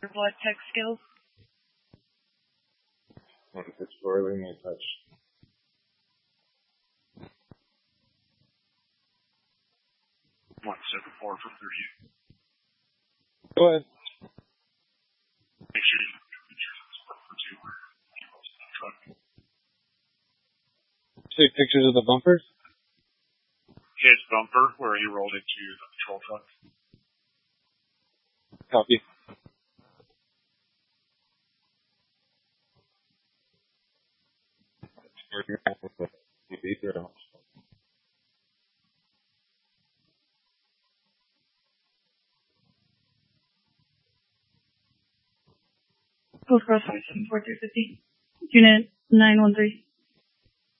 blood tech skills. What if it's boiling a touch? One 7-4 for 30. Go ahead. Make sure you have pictures of this bumper too, where he rolls in the truck. Take pictures of the bumpers? His bumper, where he rolled into the patrol truck. Copy. Post Cross 574 350. Unit 913.